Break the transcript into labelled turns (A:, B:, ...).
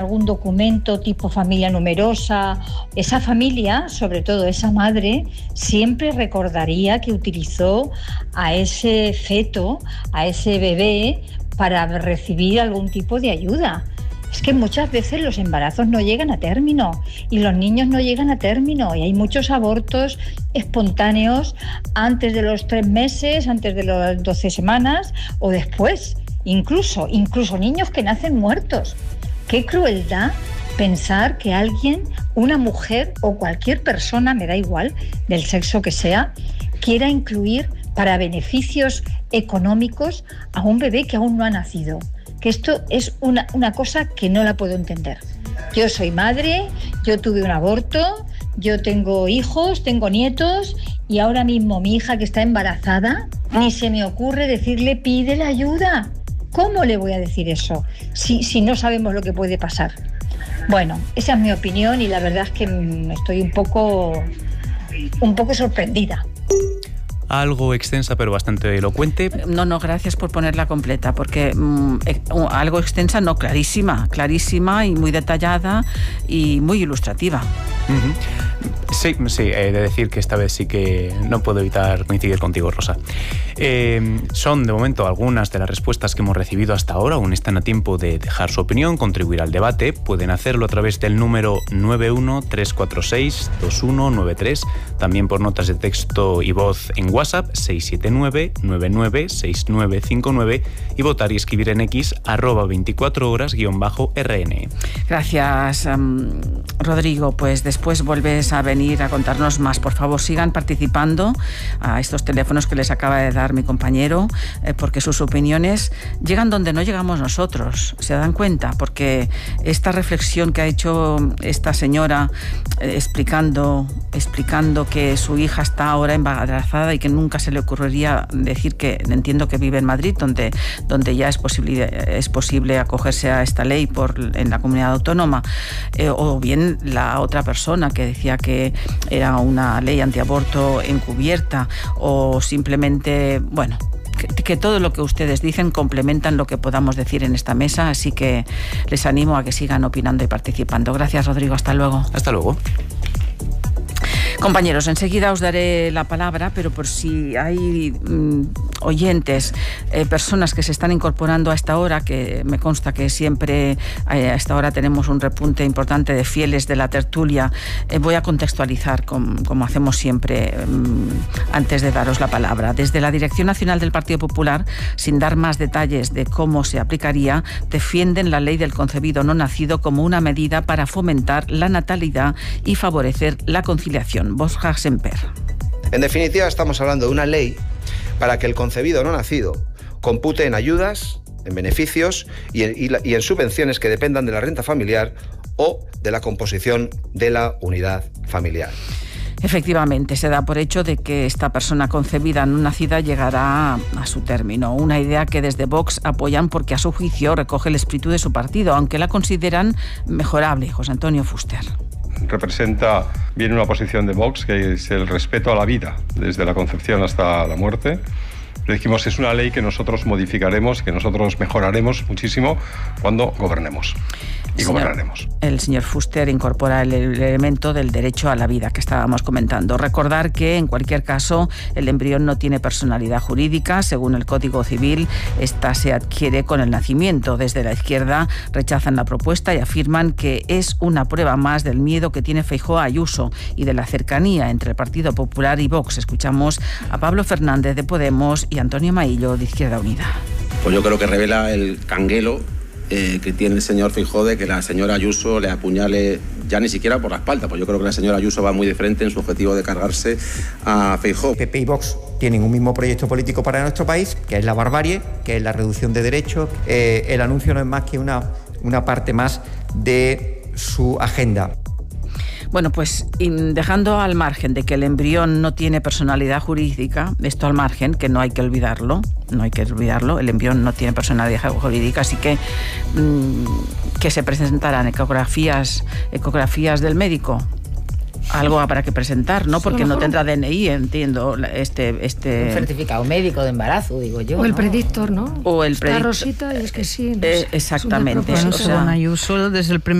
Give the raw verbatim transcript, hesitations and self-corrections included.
A: algún documento tipo familia numerosa, esa familia, sobre todo esa madre, siempre recordaría que utilizó a ese feto, a ese bebé, para recibir algún tipo de ayuda. Es que muchas veces los embarazos no llegan a término y los niños no llegan a término y hay muchos abortos espontáneos antes de los tres meses, antes de las doce semanas o después, incluso, incluso niños que nacen muertos. Qué crueldad pensar que alguien, una mujer o cualquier persona, me da igual, del sexo que sea, quiera incluir para beneficios económicos a un bebé que aún no ha nacido. Que esto es una, una cosa que no la puedo entender. Yo soy madre, yo tuve un aborto, yo tengo hijos, tengo nietos y ahora mismo mi hija que está embarazada, ni se me ocurre decirle pide la ayuda. ¿Cómo le voy a decir eso si, si no sabemos lo que puede pasar? Bueno, esa es mi opinión y la verdad es que estoy un poco, un poco sorprendida.
B: Algo extensa pero bastante elocuente.
C: No, no, gracias por ponerla completa, porque mmm, eh, algo extensa, no, clarísima, clarísima y muy detallada y muy ilustrativa.
B: Uh-huh. Sí, sí, he de decir que esta vez sí que no puedo evitar coincidir contigo, Rosa. Eh, son, de momento, algunas de las respuestas que hemos recibido hasta ahora. Aún están a tiempo de dejar su opinión, contribuir al debate. Pueden hacerlo a través del número nueve uno tres cuatro seis dos uno nueve tres, también por notas de texto y voz en WhatsApp seis siete nueve nueve nueve seis nueve cinco nueve y votar y escribir en X arroba veinticuatro horas guión bajo R N.
C: Gracias, um, Rodrigo. Pues después vuelves a venir a contarnos más. Por favor, sigan participando a estos teléfonos que les acaba de dar mi compañero, eh, porque sus opiniones llegan donde no llegamos nosotros. ¿Se dan cuenta? Porque esta reflexión que ha hecho esta señora eh, explicando, explicando que su hija está ahora embarazada y que nunca se le ocurriría decir que, entiendo que vive en Madrid, donde, donde ya es posible, es posible acogerse a esta ley por, en la comunidad autónoma, eh, o bien la otra persona que decía que era una ley antiaborto encubierta, o simplemente, bueno, que, que todo lo que ustedes dicen complementan lo que podamos decir en esta mesa, así que les animo a que sigan opinando y participando. Gracias, Rodrigo, hasta luego.
B: Hasta luego.
C: Compañeros, enseguida os daré la palabra, pero por si hay mmm, oyentes, eh, personas que se están incorporando a esta hora, que me consta que siempre eh, a esta hora tenemos un repunte importante de fieles de la tertulia, eh, voy a contextualizar com, como hacemos siempre mmm, antes de daros la palabra. Desde la Dirección Nacional del Partido Popular, sin dar más detalles de cómo se aplicaría, defienden la ley del concebido no nacido como una medida para fomentar la natalidad y favorecer la conciliación. Borja Semper.
D: En definitiva, estamos hablando de una ley para que el concebido no nacido compute en ayudas, en beneficios y en, y la, y en subvenciones que dependan de la renta familiar o de la composición de la unidad familiar.
C: Efectivamente, se da por hecho de que esta persona concebida no nacida llegará a su término. Una idea que desde Vox apoyan porque a su juicio recoge el espíritu de su partido, aunque la consideran mejorable. José Antonio Fuster.
E: Representa bien una posición de Vox, que es el respeto a la vida, desde la concepción hasta la muerte. Pero dijimos, es una ley que nosotros modificaremos, que nosotros mejoraremos muchísimo cuando gobernemos. Y
C: señor,
E: gobernaremos.
C: El señor Fuster incorpora el elemento del derecho a la vida que estábamos comentando. Recordar que, en cualquier caso, el embrión no tiene personalidad jurídica. Según el Código Civil, esta se adquiere con el nacimiento. Desde la izquierda rechazan la propuesta y afirman que es una prueba más del miedo que tiene Feijóo a Ayuso y de la cercanía entre el Partido Popular y Vox. Escuchamos a Pablo Fernández de Podemos y Antonio Maillo de Izquierda Unida.
F: Pues yo creo que revela el canguelo Eh, que tiene el señor Feijóo de que la señora Ayuso le apuñale ya ni siquiera por la espalda, pues yo creo que la señora Ayuso va muy de frente en su objetivo de cargarse a Feijóo.
G: P P y Vox tienen un mismo proyecto político para nuestro país, que es la barbarie, que es la reducción de derechos. Eh, el anuncio no es más que una, una parte más de su agenda.
C: Bueno, pues dejando al margen de que el embrión no tiene personalidad jurídica, esto al margen, que no hay que olvidarlo, no hay que olvidarlo, el embrión no tiene personalidad jurídica, así que mmm, que se presentarán ecografías, ecografías del médico. Algo habrá que presentar, ¿no? Porque no tendrá D N I, entiendo, este... este...
H: Un certificado médico de embarazo, digo yo.
I: O el
H: ¿no?
I: predictor, ¿no?
C: O el predictor.
I: Está Rosita y es que sí. No
C: eh,
I: sé,
C: exactamente.
I: Bueno,
C: o sea,
I: Ayuso desde el primer